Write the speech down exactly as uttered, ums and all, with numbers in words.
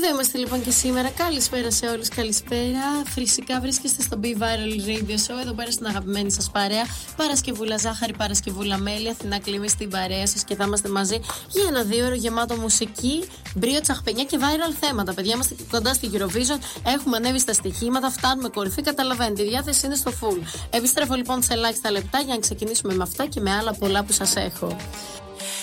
Εδώ είμαστε λοιπόν και σήμερα. Καλησπέρα σε όλους, καλησπέρα. Φυσικά βρίσκεστε στο Be Viral Radio Show. Εδώ πέρα στην αγαπημένη σας παρέα. Παρασκευούλα Ζάχαρη, Παρασκευούλα Μέλη. Αθηνά Κλίμη στην παρέα σας και θα είμαστε μαζί για ένα δύο ώρο γεμάτο μουσική, μπρίο, τσαχπενιά και viral θέματα. Παιδιά, είμαστε κοντά στη Eurovision. Έχουμε ανέβει στα στοιχήματα, φτάνουμε κορυφή. Καταλαβαίνετε, η διάθεση είναι στο full. Επιστρέφω λοιπόν σε ελάχιστα λεπτά για να ξεκινήσουμε με αυτά και με άλλα πολλά που σας έχω.